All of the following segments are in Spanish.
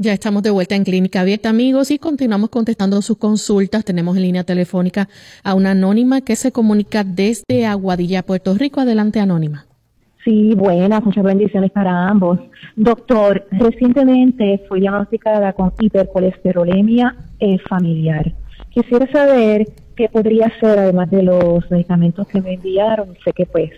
Ya estamos de vuelta en Clínica Abierta, amigos, y continuamos contestando sus consultas. Tenemos en línea telefónica a una anónima que se comunica desde Aguadilla, Puerto Rico. Adelante, anónima. Sí, buenas, muchas bendiciones para ambos. Doctor, recientemente fui diagnosticada con hipercolesterolemia familiar. Quisiera saber qué podría hacer, además de los medicamentos que me enviaron. Sé que pues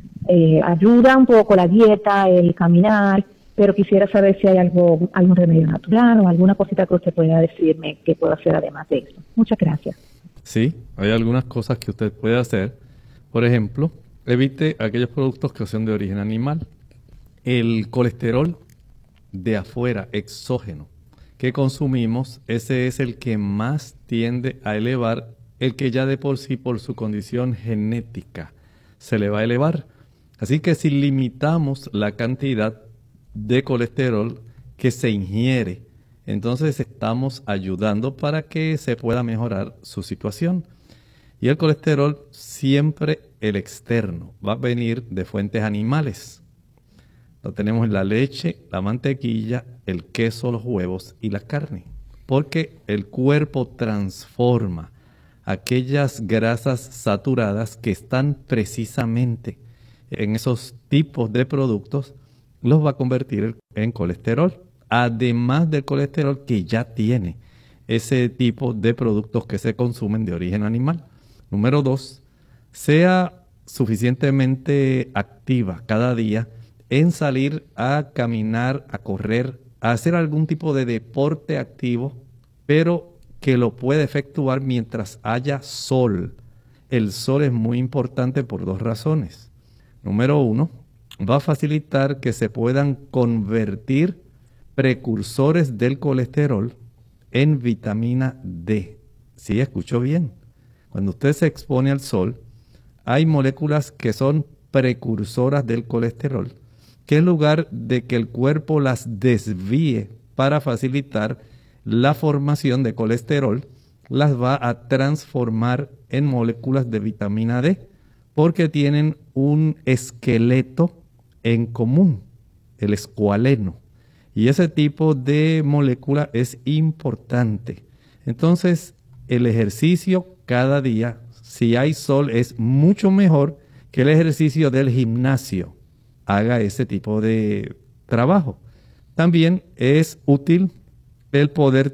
ayuda un poco la dieta, el caminar, pero quisiera saber si hay algún remedio natural o alguna cosita que usted pueda decirme que puedo hacer además de eso. Muchas gracias. Sí, hay algunas cosas que usted puede hacer. Por ejemplo, evite aquellos productos que son de origen animal. El colesterol de afuera, exógeno, que consumimos, ese es el que más tiende a elevar, el que ya de por sí, por su condición genética, se le va a elevar. Así que si limitamos la cantidad de colesterol que se ingiere, entonces estamos ayudando para que se pueda mejorar su situación. Y el colesterol, siempre el externo, va a venir de fuentes animales. Lo tenemos en la leche, la mantequilla, el queso, los huevos y la carne. Porque el cuerpo transforma aquellas grasas saturadas que están precisamente en esos tipos de productos, los va a convertir en colesterol. Además del colesterol que ya tiene ese tipo de productos que se consumen de origen animal. Número 2, sea suficientemente activa cada día en salir a caminar, a correr, a hacer algún tipo de deporte activo, pero que lo pueda efectuar mientras haya sol. El sol es muy importante por dos razones. Número 1, va a facilitar que se puedan convertir precursores del colesterol en vitamina D. Sí, escuchó bien. Cuando usted se expone al sol, hay moléculas que son precursoras del colesterol, que en lugar de que el cuerpo las desvíe para facilitar la formación de colesterol, las va a transformar en moléculas de vitamina D, porque tienen un esqueleto en común, el escualeno. Y ese tipo de molécula es importante. Entonces, el ejercicio cada día, si hay sol, es mucho mejor que el ejercicio del gimnasio. Haga ese tipo de trabajo. También es útil el poder